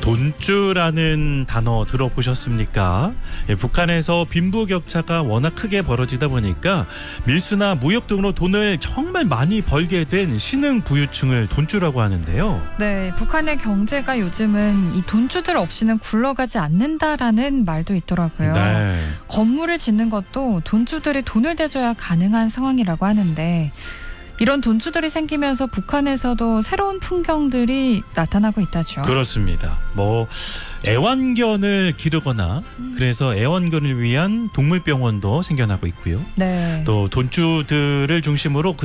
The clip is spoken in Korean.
돈주라는 단어 들어보셨습니까? 예, 북한에서 빈부격차가 워낙 크게 벌어지다 보니까 밀수나 무역 등으로 돈을 정말 많이 벌게 된 신흥부유층을 돈주라고 하는데요. 네, 북한의 경제가 요즘은 이 돈주들 없이는 굴러가지 않는다라는 말도 있더라고요. 네. 건물을 짓는 것도 돈주들이 돈을 대줘야 가능한 상황이라고 하는데 이런 돈주들이 생기면서 북한에서도 새로운 풍경들이 나타나고 있다죠. 그렇습니다. 애완견을 기르거나 그래서 애완견을 위한 동물병원도 생겨나고 있고요. 네. 또 돈주들을 중심으로 그